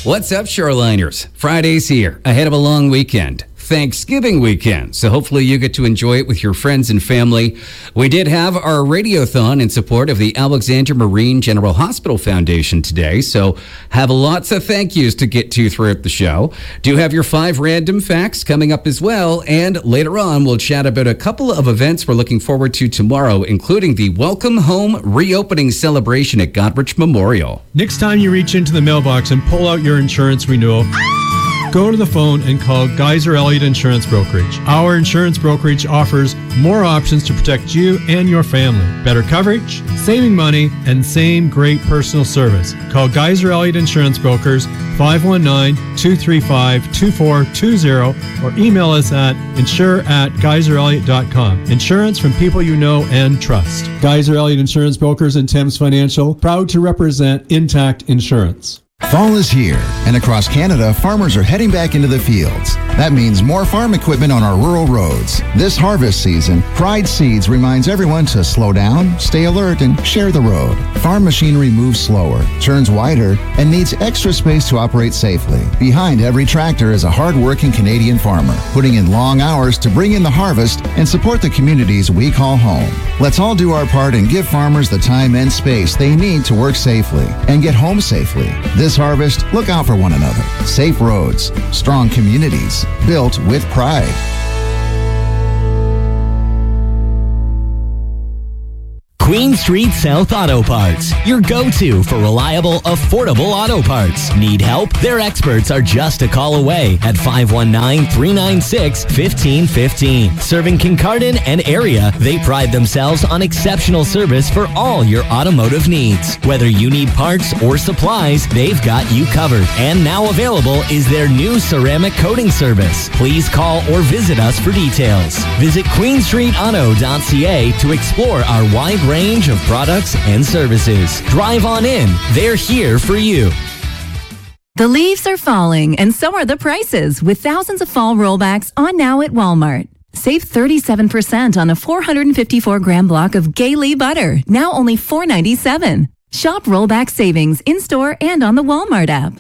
What's up, Shoreliners? Friday's here, ahead of a long weekend. Thanksgiving weekend, so hopefully you get to enjoy it with your friends and family. We did have our radiothon in support of the Alexandra Marine General Hospital Foundation today, so have lots of thank yous to get to throughout the show. Do have your 5 random facts coming up as well, and later on we'll chat about a couple of events we're looking forward to tomorrow, including the Welcome Home reopening celebration at Goderich Memorial. Next time you reach into the mailbox and pull out your insurance renewal, go to the phone and call Geyser Elliott Insurance Brokerage. Our insurance brokerage offers more options to protect you and your family. Better coverage, saving money, and same great personal service. Call Geyser Elliott Insurance Brokers 519-235-2420 or email us at insure@geyserelliott.com. Insurance from people you know and trust. Geyser Elliott Insurance Brokers and Thames Financial, proud to represent Intact Insurance. Fall is here, and across Canada, farmers are heading back into the fields. That means more farm equipment on our rural roads. This harvest season, Pride Seeds reminds everyone to slow down, stay alert, and share the road. Farm machinery moves slower, turns wider, and needs extra space to operate safely. Behind every tractor is a hard-working Canadian farmer, putting in long hours to bring in the harvest and support the communities we call home. Let's all do our part and give farmers the time and space they need to work safely and get home safely. This harvest, look out for one another. Safe roads, strong communities, built with pride. Queen Street South Auto Parts, your go-to for reliable, affordable auto parts. Need help? Their experts are just a call away at 519-396-1515. Serving Kincardine and area, they pride themselves on exceptional service for all your automotive needs. Whether you need parts or supplies, they've got you covered. And now available is their new ceramic coating service. Please call or visit us for details. Visit queenstreetauto.ca to explore our wide range of products and services. Drive on in. They're here for you. The leaves are falling, and so are the prices, with thousands of fall rollbacks on now at Walmart. Save 37% on a 454-gram block of Gay butter, now only $4.97. Shop rollback savings in-store and on the Walmart app.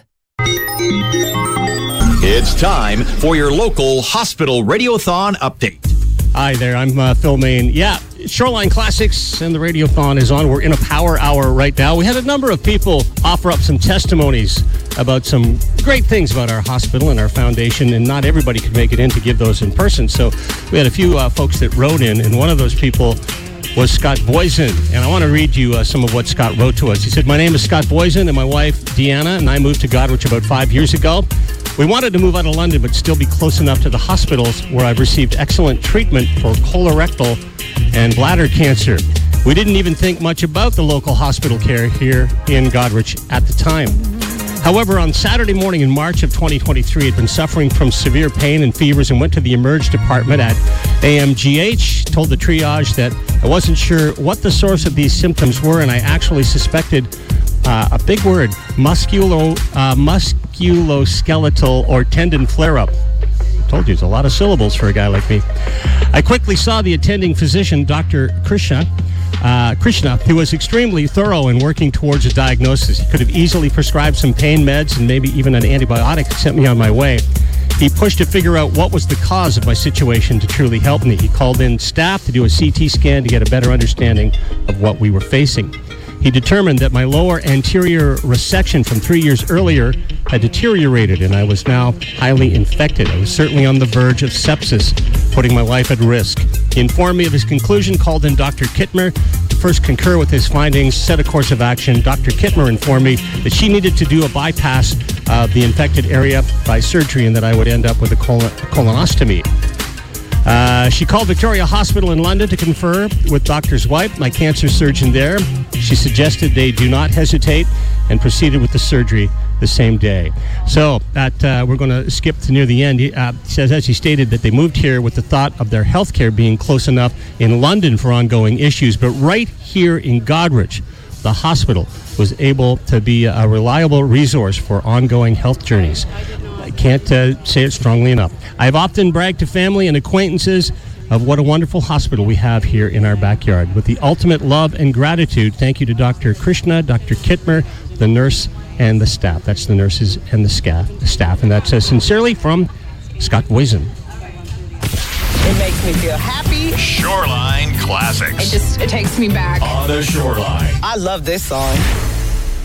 It's time for your local hospital radiothon update. Hi there, I'm Phil Main. Yeah, Shoreline Classics and the Radiothon is on. We're in a power hour right now. We had a number of people offer up some testimonies about some great things about our hospital and our foundation, and not everybody could make it in to give those in person. So we had a few folks that wrote in, and one of those people was Scott Boysen. And I want to read you some of what Scott wrote to us. He said, "My name is Scott Boysen, and my wife, Deanna, and I moved to Goderich about 5 years ago. We wanted to move out of London, but still be close enough to the hospitals where I've received excellent treatment for colorectal and bladder cancer. We didn't even think much about the local hospital care here in Goderich at the time. However, on Saturday morning in March of 2023, I'd been suffering from severe pain and fevers and went to the emerge department at AMGH, told the triage that I wasn't sure what the source of these symptoms were, and I actually suspected a big word, musculoskeletal or tendon flare-up. I told you, it's a lot of syllables for a guy like me. I quickly saw the attending physician, Dr. Krishna, who was extremely thorough in working towards a diagnosis. He could have easily prescribed some pain meds and maybe even an antibiotic and sent me on my way. He pushed to figure out what was the cause of my situation to truly help me. He called in staff to do a CT scan to get a better understanding of what we were facing. He determined that my lower anterior resection from 3 years earlier had deteriorated, and I was now highly infected. I was certainly on the verge of sepsis, putting my life at risk. He informed me of his conclusion, called in Dr. Kittmer to first concur with his findings, set a course of action. Dr. Kittmer informed me that she needed to do a bypass of the infected area by surgery and that I would end up with a colonoscopy. She called Victoria Hospital in London to confer with Dr. Zweip, my cancer surgeon there. She suggested they do not hesitate and proceeded with the surgery the same day. So that we're going to skip to near the end. He says, as he stated, that they moved here with the thought of their health care being close enough in London for ongoing issues, but right here in Goderich, the hospital was able to be a reliable resource for ongoing health journeys. I can't say it strongly enough. I've often bragged to family and acquaintances of what a wonderful hospital we have here in our backyard. With the ultimate love and gratitude, thank you to Dr. Krishna, Dr. Kittmer, the nurse and the staff. That's the nurses and the staff. And that says sincerely from Scott Voisin. It makes me feel happy. Shoreline Classics. It takes me back. On the Shoreline. I love this song.